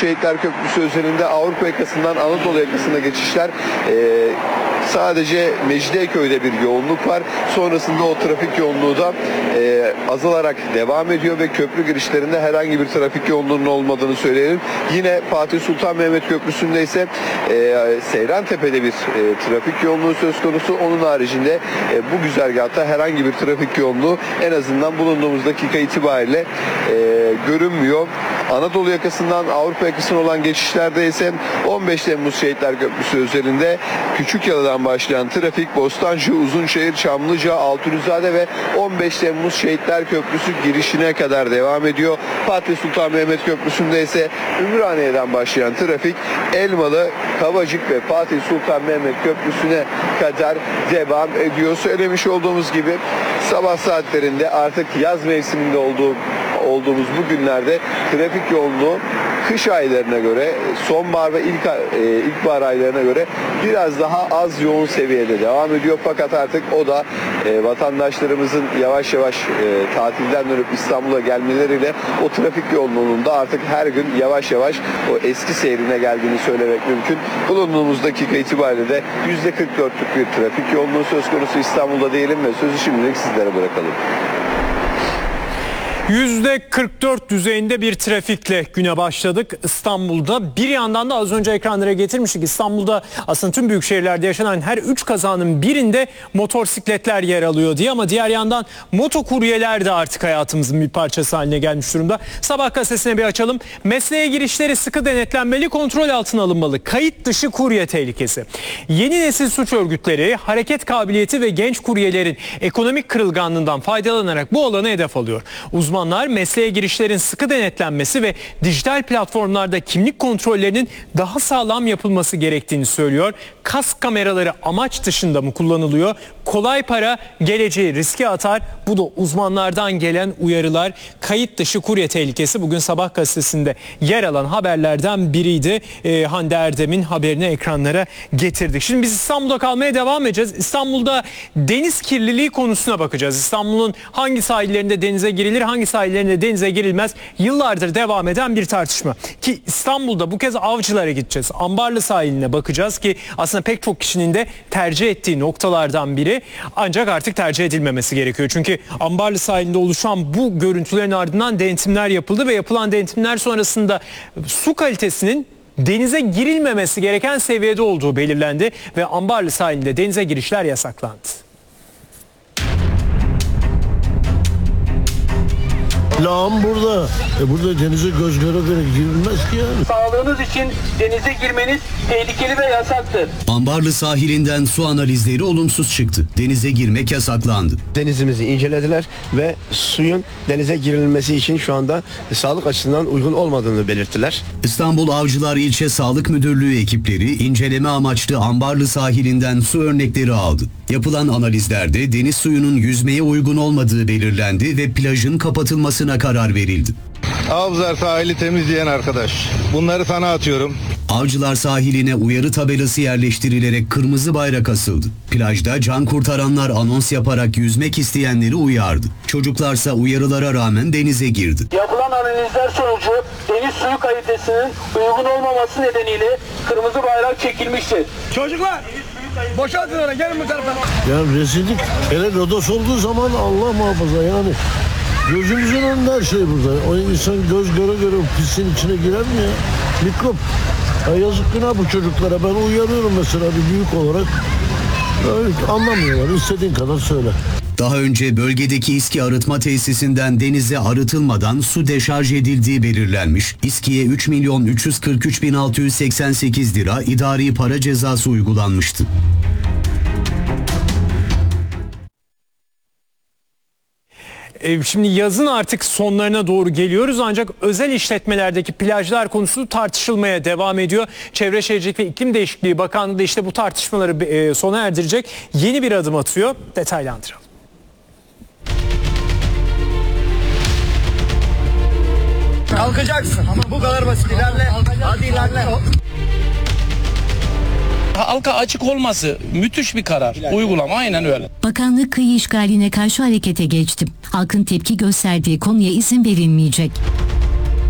Şehitler Köprüsü özelinde Avrupa yakasından Anadolu yakasına geçişler sadece Mecidiyeköy'de bir yoğunluk var. Sonrasında o trafik yoğunluğu da azalarak devam ediyor ve köprü girişlerinde herhangi bir trafik yoğunluğunun olmadığını söyleyelim. Yine Fatih Sultan Mehmet Köprüsü'nde ise Seyrantepe'de bir trafik yoğunluğu söz konusu. Onun haricinde bu güzergahta herhangi bir trafik yoğunluğu en azından bulunduğumuz dakika itibariyle görünmüyor. Anadolu yakasından Avrupa yakasına olan geçişlerde ise 15 Temmuz Şehitler Köprüsü üzerinde Küçükyalı'dan başlayan trafik Bostancı, Uzunşehir, Çamlıca, Altunizade ve 15 Temmuz Şehitler Köprüsü girişine kadar devam ediyor. Fatih Sultan Mehmet Köprüsü'nde ise Ümraniye'den başlayan trafik Elmalı, Kavacık ve Fatih Sultan Mehmet Köprüsü'ne kadar devam ediyor. Söylemiş olduğumuz gibi sabah saatlerinde artık yaz mevsiminde olduğumuz bu günlerde trafik yoğunluğu kış aylarına göre, sonbahar ve ilkbahar aylarına göre biraz daha az yoğun seviyede devam ediyor. Fakat artık o da vatandaşlarımızın yavaş yavaş tatilden dönüp İstanbul'a gelmeleriyle o trafik yoğunluğunun da artık her gün yavaş yavaş o eski seyrine geldiğini söylemek mümkün. Bulunduğumuz dakika itibariyle de %44'lük bir trafik yoğunluğu söz konusu İstanbul'da diyelim ve sözü şimdilik sizlere bırakalım. %44 düzeyinde bir trafikle güne başladık İstanbul'da. Bir yandan da az önce ekranlara getirmiştik. İstanbul'da aslında tüm büyük şehirlerde yaşanan her 3 kazanın birinde motosikletler yer alıyor diye, ama diğer yandan motokuryeler de artık hayatımızın bir parçası haline gelmiş durumda. Sabah gazetesine bir açalım. Mesleğe girişleri sıkı denetlenmeli, kontrol altına alınmalı. Kayıt dışı kurye tehlikesi. Yeni nesil suç örgütleri hareket kabiliyeti ve genç kuryelerin ekonomik kırılganlığından faydalanarak bu alanı hedef alıyor. Uzmanlar mesleğe girişlerin sıkı denetlenmesi ve dijital platformlarda kimlik kontrollerinin daha sağlam yapılması gerektiğini söylüyor. Kask kameraları amaç dışında mı kullanılıyor? Kolay para geleceği riske atar. Bu da uzmanlardan gelen uyarılar. Kayıt dışı kurye tehlikesi bugün Sabah gazetesinde yer alan haberlerden biriydi. Hande Erdem'in haberini ekranlara getirdik. Şimdi biz İstanbul'da kalmaya devam edeceğiz. İstanbul'da deniz kirliliği konusuna bakacağız. İstanbul'un hangi sahillerinde denize girilir, hangi sahillerinde denize girilmez, yıllardır devam eden bir tartışma. Ki İstanbul'da bu kez Avcılar'a gideceğiz. Ambarlı sahiline bakacağız ki aslında pek çok kişinin de tercih ettiği noktalardan biri. Ancak artık tercih edilmemesi gerekiyor. Çünkü Ambarlı sahilinde oluşan bu görüntülerin ardından denetimler yapıldı ve yapılan denetimler sonrasında su kalitesinin denize girilmemesi gereken seviyede olduğu belirlendi ve Ambarlı sahilinde denize girişler yasaklandı. Lağım burada. Burada denize göz göre göre girilmez ki yani. Sağlığınız için denize girmeniz tehlikeli ve yasaktır. Ambarlı sahilinden su analizleri olumsuz çıktı. Denize girmek yasaklandı. Denizimizi incelediler ve suyun denize girilmesi için şu anda sağlık açısından uygun olmadığını belirttiler. İstanbul Avcılar İlçe Sağlık Müdürlüğü ekipleri inceleme amaçlı Ambarlı sahilinden su örnekleri aldı. Yapılan analizlerde deniz suyunun yüzmeye uygun olmadığı belirlendi ve plajın kapatılmasına karar verildi. Avcılar sahili temizleyen arkadaş. Bunları sana atıyorum. Avcılar sahiline uyarı tabelası yerleştirilerek kırmızı bayrak asıldı. Plajda can kurtaranlar anons yaparak yüzmek isteyenleri uyardı. Çocuklarsa uyarılara rağmen denize girdi. Yapılan analizler sonucu deniz suyu kalitesinin uygun olmaması nedeniyle kırmızı bayrak çekilmiştir. Çocuklar boşaltın oraya, gelin bu tarafa. Yani rezillik. Hele lodos olduğu zaman Allah muhafaza yani. Gözümüzün önünde her şey burada. O insan göz göre göre pisin içine girer mi ya? Mikrop. Ya yazık günah bu çocuklara. Ben uyarıyorum mesela bir büyük olarak. Öyle anlamıyorlar. İstediğin kadar söyle. Daha önce bölgedeki İSKİ arıtma tesisinden denize arıtılmadan su deşarj edildiği belirlenmiş. İSKİ'ye 3.343.688 lira idari para cezası uygulanmıştı. Şimdi yazın artık sonlarına doğru geliyoruz, ancak özel işletmelerdeki plajlar konusu tartışılmaya devam ediyor. Çevre Şehircilik ve İklim Değişikliği Bakanlığı da işte bu tartışmaları sona erdirecek yeni bir adım atıyor. Detaylandıralım. Kalkacaksın. Bu kadar basit. İlerle. Hadi ilerle. Halka açık olması müthiş bir karar. Uygulama aynen öyle. Bakanlık kıyı işgaline karşı harekete geçti. Halkın tepki gösterdiği konuya izin verilmeyecek.